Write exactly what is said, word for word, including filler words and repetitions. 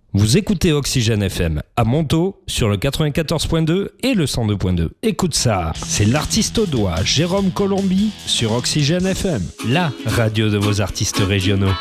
Vous écoutez Oxygène F M à Montaut sur le quatre-vingt-quatorze point deux et le cent deux point deux. Écoute ça, c'est l'artiste au doigt Jérôme Colombi sur Oxygène F M, la radio de vos artistes régionaux.